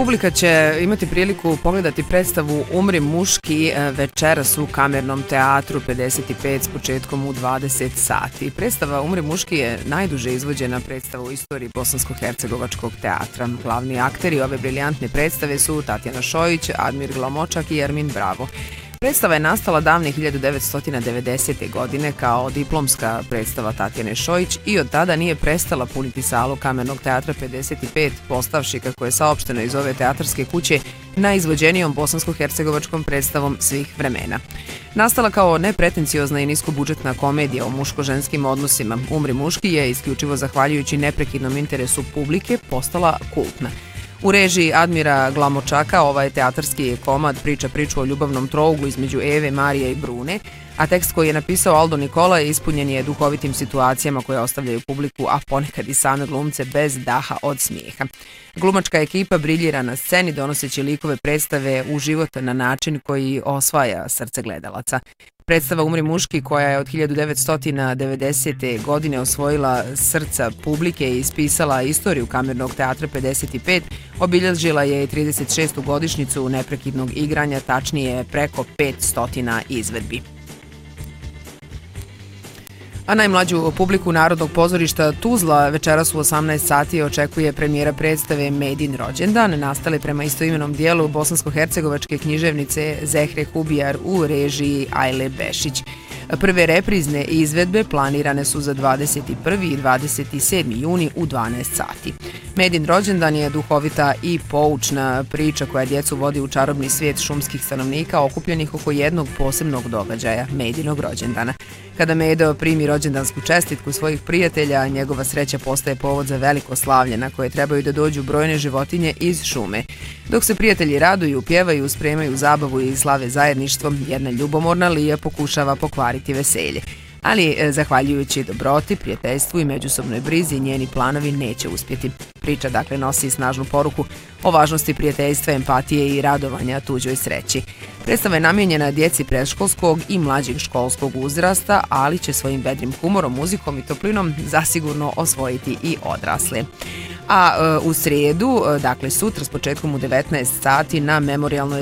Publika će imati priliku pogledati predstavu Umri muški večeras u Kamernom teatru 55 s početkom u 20 sati. Predstava Umri muški je najduže izvođena predstava u istoriji Bosansko-hercegovačkog teatra. Glavni akteri ove briljantne predstave su Tatjana Šojić, Admir Glamočak i Ermin Bravo. Predstava je nastala davne 1990. godine kao diplomska predstava Tatjane Šojić i od tada nije prestala puniti salu Kamernog teatra 55, postavši, kako je saopšteno iz ove teatarske kuće, najizvođenijom bosansko-hercegovačkom predstavom svih vremena. Nastala kao nepretenciozna i niskobudžetna komedija o muško-ženskim odnosima, Umri muški je, isključivo zahvaljujući neprekidnom interesu publike, postala kultna. U režiji Admira Glamočaka ovaj teatarski komad priča priču o ljubavnom trougu između Eve, Marije i Brune, a tekst koji je napisao Aldo Nikola ispunjen je duhovitim situacijama koje ostavljaju publiku, a ponekad i same glumce bez daha od smijeha. Glumačka ekipa briljira na sceni donoseći likove predstave u život na način koji osvaja srce gledalaca. Predstava Umri muški, koja je od 1990. godine osvojila srca publike i ispisala istoriju Kamernog teatra 55, obilježila je i 36. godišnjicu neprekidnog igranja, tačnije preko 500 izvedbi. A najmlađu publiku Narodnog pozorišta Tuzla večeras u 18 sati očekuje premijera predstave Medin rođendan, nastale prema istoimenom dijelu bosansko-hercegovačke književnice Zehre Hubijar u režiji Ajle Bešić. Prve reprizne izvedbe planirane su za 21. i 27. juni u 12 sati. Medin rođendan je duhovita i poučna priča koja djecu vodi u čarobni svijet šumskih stanovnika okupljenih oko jednog posebnog događaja, Medinog rođendana. Kada Medo primi rođendansku čestitku svojih prijatelja, njegova sreća postaje povod za veliko slavlje na koje trebaju da dođu brojne životinje iz šume. Dok se prijatelji raduju, pjevaju, spremaju zabavu i slave zajedništvom, jedna ljubomorna Lija pokušava pokvariti veselje. Ali, zahvaljujući dobroti, prijateljstvu i međusobnoj brizi, njeni planovi neće uspjeti. Priča dakle nosi snažnu poruku o važnosti prijateljstva, empatije i radovanja tuđoj sreći. Predstava je namijenjena djeci predškolskog i mlađeg školskog uzrasta, ali će svojim vedrim humorom, muzikom i toplinom zasigurno osvojiti i odrasle. A u srijedu, dakle sutra s početkom u 19 sati na Memorijalnoj